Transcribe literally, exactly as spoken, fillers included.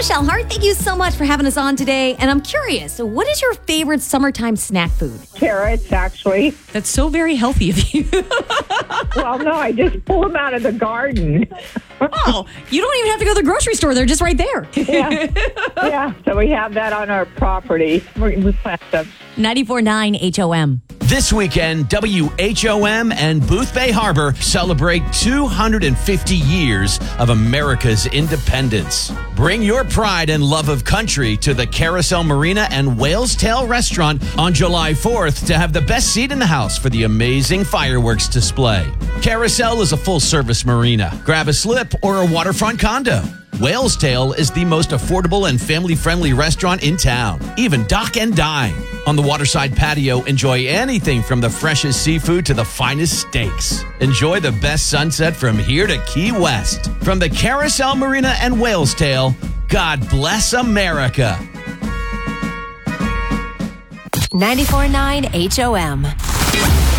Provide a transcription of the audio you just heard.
Michelle Hart, thank you so much for having us on today. And I'm curious, what is your favorite summertime snack food? Carrots, actually. That's so very healthy of you. Well, no, I just pull them out of the garden. Oh, you don't even have to go to the grocery store. They're just right there. Yeah, yeah. So we have that on our property. We, we plant them. ninety-four point nine H O M. This weekend, W H O M and Booth Bay Harbor celebrate two hundred fifty years of America's independence. Bring your pride and love of country to the Carousel Marina and Whale's Tail Restaurant on July fourth to have the best seat in the house for the amazing fireworks display. Carousel is a full-service marina. Grab a slip or a waterfront condo. Whale's Tail is the most affordable and family-friendly restaurant in town. Even dock and dine. On the waterside patio, enjoy anything from the freshest seafood to the finest steaks. Enjoy the best sunset from here to Key West. From the Carousel Marina and Whale's Tail, God bless America. ninety-four point nine H O M.